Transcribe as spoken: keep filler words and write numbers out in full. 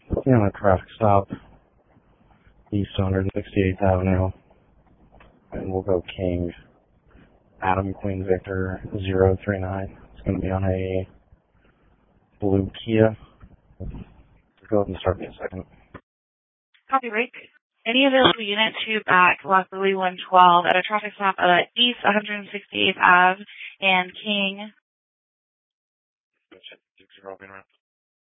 Looking on a traffic stop, east one hundred sixty-eighth Avenue, and we'll go King, Adam Queen Victor zero three nine. It's going to be on a blue Kia. Go ahead and start me a second. Copy, Rick. Any available unit to back Lockley one twelve at a traffic stop at East one hundred sixty-eighth Avenue and King. Zero being around.